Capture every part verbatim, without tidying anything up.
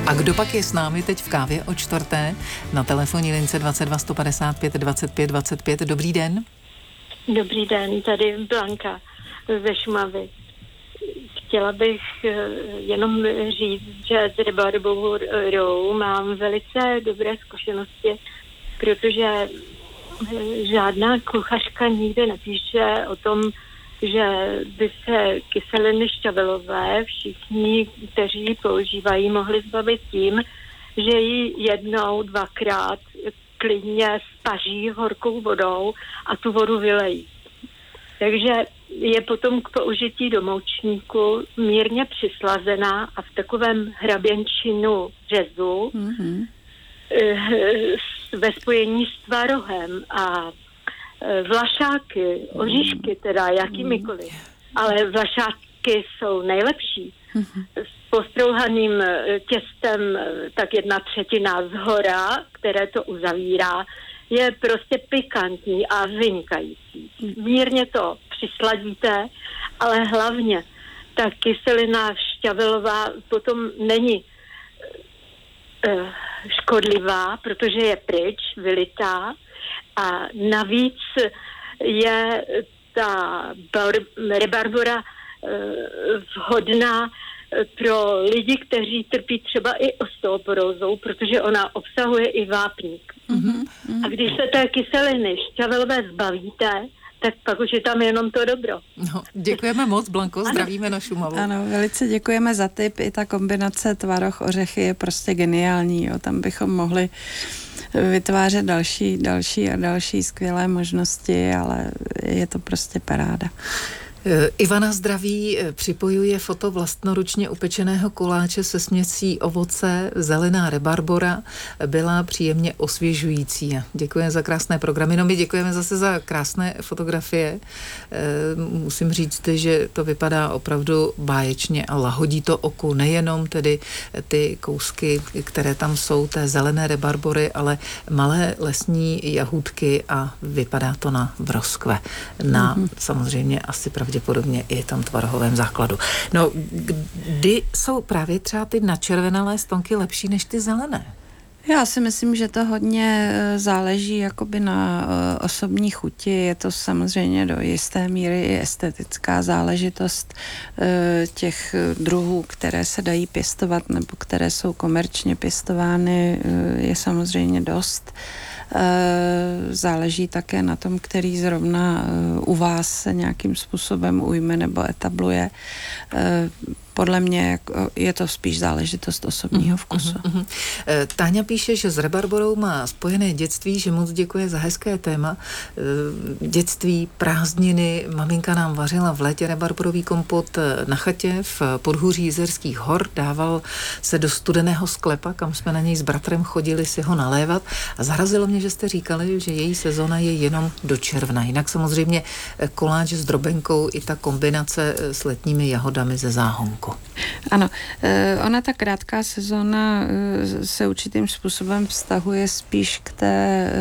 A kdo pak je s námi teď v kávě o čtvrté na telefonní lince dvacet dva sto padesát pět dvacet pět dvacet pět? Dobrý den. Dobrý den, tady Blanka ze Šumavy. Chtěla bych jenom říct, že s Rebarborou mám velice dobré zkušenosti, protože žádná kuchařka nikde nepíše o tom, že by se kyseliny šťavelové všichni, kteří ji používají, mohli zbavit tím, že ji jednou, dvakrát klidně spaří horkou vodou a tu vodu vylejí. Takže je potom k použití do moučníku mírně přislazená a v takovém hraběnčinu řezu mm-hmm. ve spojení s tvarohem a vlašáky, oříšky teda, jakýmikoliv, ale vlašáky jsou nejlepší. S postrouhaným těstem tak jedna třetina zhora, které to uzavírá, je prostě pikantní a vynikající. Mírně to přisladíte, ale hlavně ta kyselina šťavelová potom není uh, škodlivá, protože je pryč, vylitá, a navíc je ta rebarbora uh, vhodná pro lidi, kteří trpí třeba i osteoporózou, protože ona obsahuje i vápník. Mm-hmm. A když se té kyseliny šťavelové zbavíte, tak pak už je tam jenom to dobro. No, děkujeme moc, Blanko, zdravíme na Šumavu. Ano, velice děkujeme za tip. I ta kombinace tvaroh ořechy je prostě geniální. Jo. Tam bychom mohli vytvářet další, další a další skvělé možnosti, ale je to prostě paráda. Ivana zdraví, připojuje foto vlastnoručně upečeného koláče se směsí ovoce, zelená rebarbora, byla příjemně osvěžující. Děkujeme za krásné programy. No my děkujeme zase za krásné fotografie. Musím říct, že to vypadá opravdu báječně a lahodí to oku. Nejenom tedy ty kousky, které tam jsou, té zelené rebarbory, ale malé lesní jahůdky a vypadá to na vroskve. Na mm-hmm. samozřejmě asi pravděpodobně pravděpodobně i tam tvarohovém základu. No, kdy jsou právě třeba ty načervenalé stonky lepší než ty zelené? Já si myslím, že to hodně záleží jakoby na osobní chuti. Je to samozřejmě do jisté míry i estetická záležitost těch druhů, které se dají pěstovat nebo které jsou komerčně pěstovány, je samozřejmě dost. Záleží také na tom, který zrovna u vás se nějakým způsobem ujme nebo etabluje. Podle mě je to spíš záležitost osobního vkusu. Uh-huh, uh-huh. Táňa píše, že s rebarborou má spojené dětství, že moc děkuje za hezké téma. Dětství, prázdniny, maminka nám vařila v létě rebarborový kompot na chatě v podhůří Jizerských hor, dával se do studeného sklepa, kam jsme na něj s bratrem chodili si ho nalévat a zarazilo mě, že jste říkali, že její sezona je jenom do června. Jinak samozřejmě koláč s drobenkou i ta kombinace s letními jahodami ze záhonku. Ano, ona ta krátká sezóna se určitým způsobem vztahuje spíš k té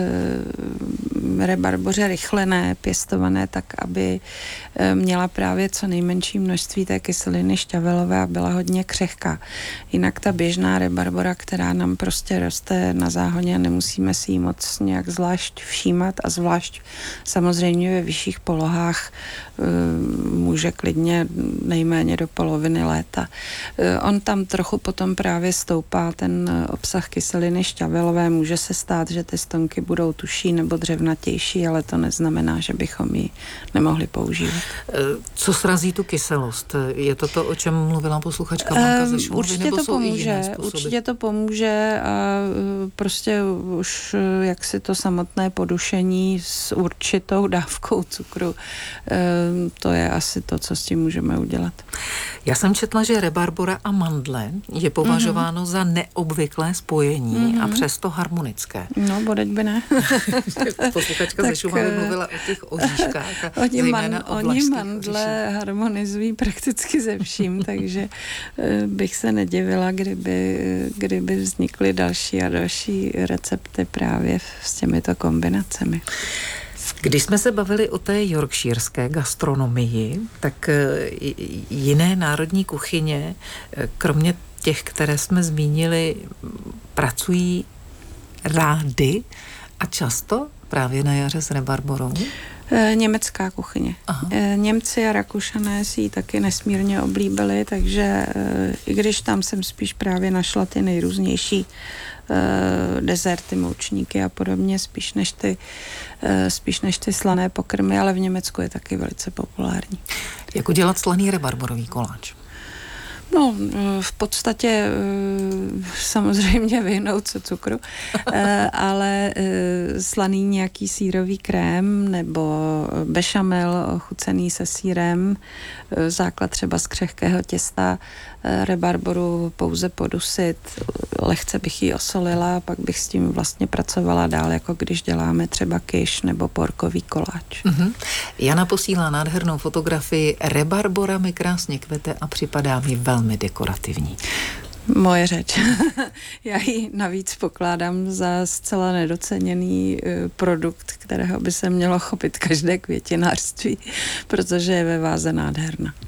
rebarboře rychlené, pěstované tak, aby měla právě co nejmenší množství té kyseliny šťavelové a byla hodně křehká. Jinak ta běžná rebarbora, která nám prostě roste na záhoně a nemusíme si ji moc nějak zvlášť všímat a zvlášť samozřejmě ve vyšších polohách může klidně nejméně do poloviny léta. On tam trochu potom právě stoupá ten obsah kyseliny šťavelové. Může se stát, že ty stonky budou tuší nebo dřevnatější, ale to neznamená, že bychom ji nemohli používat. Co srazí tu kyselost? Je to to, o čem mluvila posluchačka Blanka ze Šumavy? Určitě to pomůže. Určitě to pomůže a prostě už jaksi to samotné podušení s určitou dávkou cukru, to je asi to, co s tím můžeme udělat. Já jsem četla, že rebarbora a mandle je považováno mm-hmm. za neobvyklé spojení mm-hmm. a přesto harmonické. No, bodeď by ne. Posluchačka ze Šumavy mluvila o těch oříškách a oni, man, o oni mandle oříších. Harmonizují prakticky ze vším, takže bych se nedivila, kdyby, kdyby vznikly další a další recepty právě s těmito kombinacemi. Když jsme se bavili o té yorkshirské gastronomii, tak jiné národní kuchyně, kromě těch, které jsme zmínili, pracují rády a často právě na jaře s rebarborou? Německá kuchyně. Aha. Němci a Rakušané si ji taky nesmírně oblíbili, takže i když tam jsem spíš právě našla ty nejrůznější uh, dezerty, moučníky a podobně, spíš než ty, uh, spíš než ty slané pokrmy, ale v Německu je taky velice populární. Jak udělat slaný rebarborový koláč? No, v podstatě samozřejmě vyhnout se cukru, ale slaný nějaký sýrový krém nebo bešamel ochucený se sýrem, základ třeba z křehkého těsta, rebarboru pouze podusit, lehce bych ji osolila a pak bych s tím vlastně pracovala dál, jako když děláme třeba kyš nebo porkový koláč. Mm-hmm. Jana posílá nádhernou fotografii. Rebarbora mi krásně kvete a připadá mi velmi dekorativní. Moje řeč. Já ji navíc pokládám za zcela nedoceněný produkt, kterého by se mělo chopit každé květinářství, protože je ve váze nádherná.